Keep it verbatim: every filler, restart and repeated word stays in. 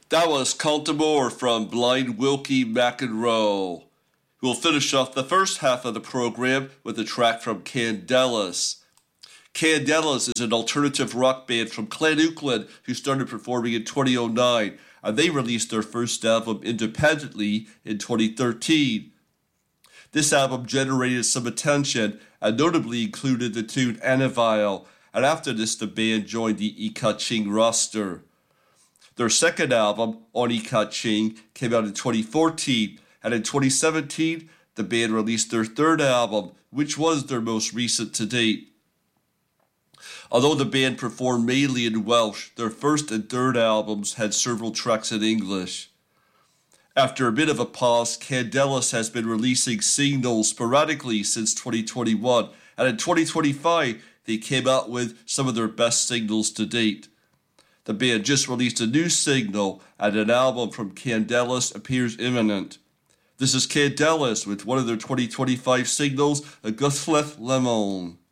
That was Contamore from Blind Wilkie McEnroe. We'll finish off the first half of the program with a track from Candelas. Candelas is an alternative rock band from Clanouckland who started performing in twenty oh nine, and they released their first album independently in twenty thirteen. This album generated some attention and notably included the tune Annavile, and after this the band joined the I-Ka-Ching roster. Their second album, On I-Ka-Ching, came out in twenty fourteen, and in twenty seventeen the band released their third album, which was their most recent to date. Although the band performed mainly in Welsh, their first and third albums had several tracks in English. After a bit of a pause, Candelas has been releasing singles sporadically since twenty twenty-one, and in twenty twenty-five they came out with some of their best singles to date. The band just released a new single, and an album from Candelas appears imminent. This is Candelas with one of their twenty twenty-five singles, A Guthleth Lemon.